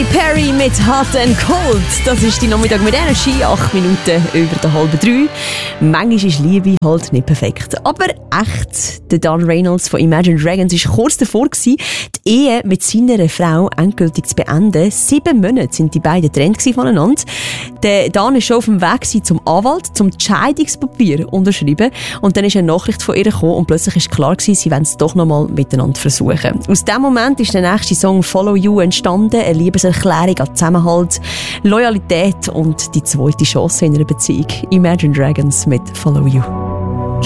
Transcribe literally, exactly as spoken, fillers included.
Katy Perry mit Hot and Cold. Das ist die Nachmittag mit Energy. Acht Minuten über der halben drei. Manchmal ist Liebe halt nicht perfekt. Aber echt, der Dan Reynolds von Imagine Dragons war kurz davor gewesen, die Ehe mit seiner Frau endgültig zu beenden. Sieben Monate sind die beiden getrennt voneinander. Der Dan war schon auf dem Weg zum Anwalt, zum Scheidungspapier unterschreiben. Und dann ist eine Nachricht von ihr gekommen und plötzlich ist klar gewesen, sie wollen es doch noch mal miteinander versuchen. Aus dem Moment ist der nächste Song Follow You entstanden. Eine Liebeserklärung an Zusammenhalt, Loyalität und die zweite Chance in einer Beziehung. Imagine Dragons mit Follow You.